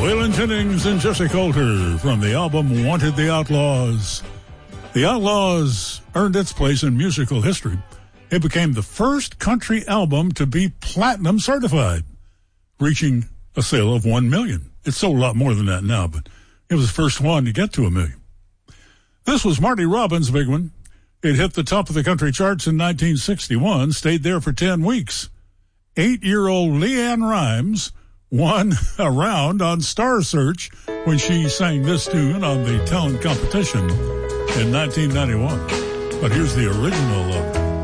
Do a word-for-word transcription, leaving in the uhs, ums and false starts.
Waylon Jennings and Jesse Coulter from the album Wanted the Outlaws. The Outlaws earned its place in musical history. It became the first country album to be platinum certified, reaching a sale of one million. It's sold a lot more than that now, but it was the first one to get to a million. This was Marty Robbins' big one. It hit the top of the country charts in nineteen sixty-one, stayed there for ten weeks. Eight-year-old Leanne Rimes won a round on Star Search when she sang this tune on the talent competition in nineteen ninety-one. But here's the original of